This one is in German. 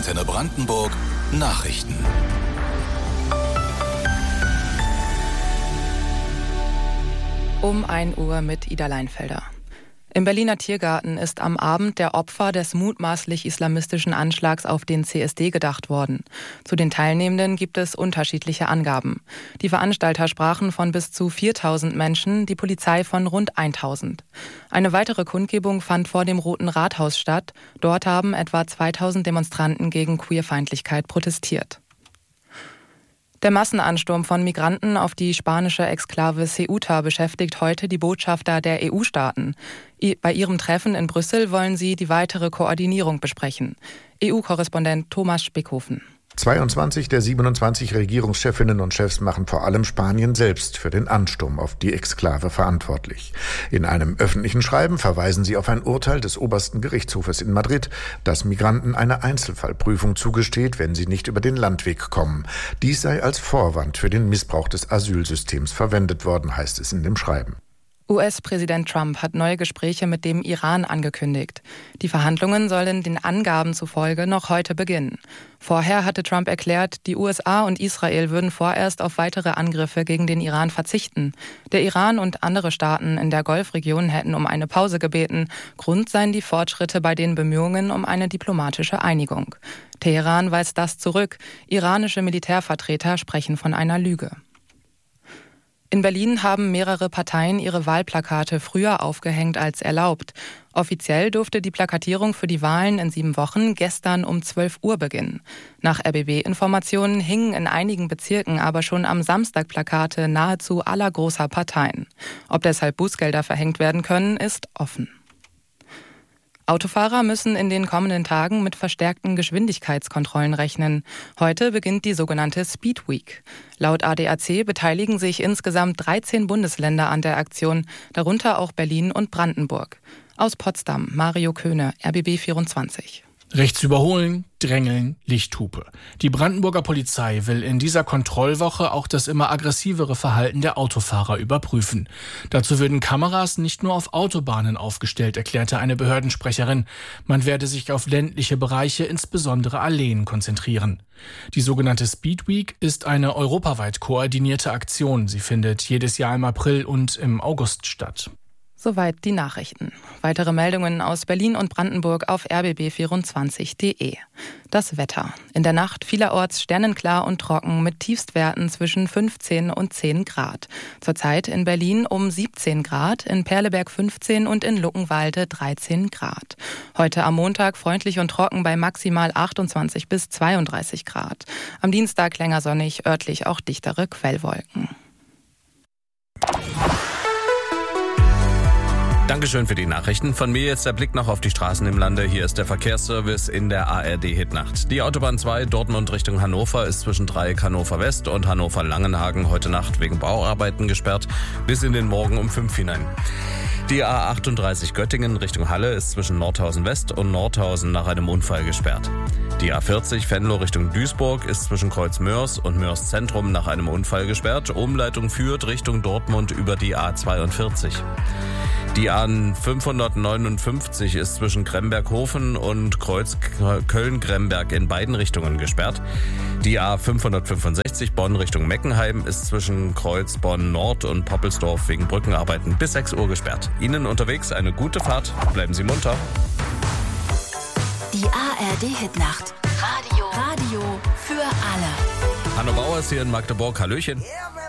Antenne Brandenburg Nachrichten. Um 1 Uhr mit Ida Leinfelder. Im Berliner Tiergarten ist am Abend der Opfer des mutmaßlich islamistischen Anschlags auf den CSD gedacht worden. Zu den Teilnehmenden gibt es unterschiedliche Angaben. Die Veranstalter sprachen von bis zu 4.000 Menschen, die Polizei von rund 1.000. Eine weitere Kundgebung fand vor dem Roten Rathaus statt. Dort haben etwa 2.000 Demonstranten gegen Queerfeindlichkeit protestiert. Der Massenansturm von Migranten auf die spanische Exklave Ceuta beschäftigt heute die Botschafter der EU-Staaten. Bei ihrem Treffen in Brüssel wollen sie die weitere Koordinierung besprechen. EU-Korrespondent Thomas Spickhofen. 22 der 27 Regierungschefinnen und Chefs machen vor allem Spanien selbst für den Ansturm auf die Exklave verantwortlich. In einem öffentlichen Schreiben verweisen sie auf ein Urteil des obersten Gerichtshofes in Madrid, das Migranten eine Einzelfallprüfung zugesteht, wenn sie nicht über den Landweg kommen. Dies sei als Vorwand für den Missbrauch des Asylsystems verwendet worden, heißt es in dem Schreiben. US-Präsident Trump hat neue Gespräche mit dem Iran angekündigt. Die Verhandlungen sollen den Angaben zufolge noch heute beginnen. Vorher hatte Trump erklärt, die USA und Israel würden vorerst auf weitere Angriffe gegen den Iran verzichten. Der Iran und andere Staaten in der Golfregion hätten um eine Pause gebeten. Grund seien die Fortschritte bei den Bemühungen um eine diplomatische Einigung. Teheran weist das zurück. Iranische Militärvertreter sprechen von einer Lüge. In Berlin haben mehrere Parteien ihre Wahlplakate früher aufgehängt als erlaubt. Offiziell durfte die Plakatierung für die Wahlen in 7 Wochen gestern um 12 Uhr beginnen. Nach RBB-Informationen hingen in einigen Bezirken aber schon am Samstag Plakate nahezu aller großer Parteien. Ob deshalb Bußgelder verhängt werden können, ist offen. Autofahrer müssen in den kommenden Tagen mit verstärkten Geschwindigkeitskontrollen rechnen. Heute beginnt die sogenannte Speed Week. Laut ADAC beteiligen sich insgesamt 13 Bundesländer an der Aktion, darunter auch Berlin und Brandenburg. Aus Potsdam, Mario Köhne, RBB 24. Rechts überholen, drängeln, Lichthupe. Die Brandenburger Polizei will in dieser Kontrollwoche auch das immer aggressivere Verhalten der Autofahrer überprüfen. Dazu würden Kameras nicht nur auf Autobahnen aufgestellt, erklärte eine Behördensprecherin. Man werde sich auf ländliche Bereiche, insbesondere Alleen, konzentrieren. Die sogenannte Speed Week ist eine europaweit koordinierte Aktion. Sie findet jedes Jahr im April und im August statt. Soweit die Nachrichten. Weitere Meldungen aus Berlin und Brandenburg auf rbb24.de. Das Wetter. In der Nacht vielerorts sternenklar und trocken mit Tiefstwerten zwischen 15 und 10 Grad. Zurzeit in Berlin um 17 Grad, in Perleberg 15 und in Luckenwalde 13 Grad. Heute am Montag freundlich und trocken bei maximal 28 bis 32 Grad. Am Dienstag länger sonnig, örtlich auch dichtere Quellwolken. Dankeschön für die Nachrichten. Von mir jetzt der Blick noch auf die Straßen im Lande. Hier ist der Verkehrsservice in der ARD-Hitnacht. Die Autobahn 2 Dortmund Richtung Hannover ist zwischen Dreieck Hannover West und Hannover Langenhagen heute Nacht wegen Bauarbeiten gesperrt bis in den Morgen um 5 hinein. Die A38 Göttingen Richtung Halle ist zwischen Nordhausen West und Nordhausen nach einem Unfall gesperrt. Die A40 Venlo Richtung Duisburg ist zwischen Kreuz Mörs und Mörs Zentrum nach einem Unfall gesperrt. Umleitung führt Richtung Dortmund über die A42. Die A559 ist zwischen Gremberghofen und Kreuz Köln-Gremberg in beiden Richtungen gesperrt. Die A565 Bonn Richtung Meckenheim ist zwischen Kreuz Bonn Nord und Poppelsdorf wegen Brückenarbeiten bis 6 Uhr gesperrt. Ihnen unterwegs eine gute Fahrt. Bleiben Sie munter. Die ARD-Hitnacht. Radio für alle. Hanno Bauers hier in Magdeburg. Hallöchen.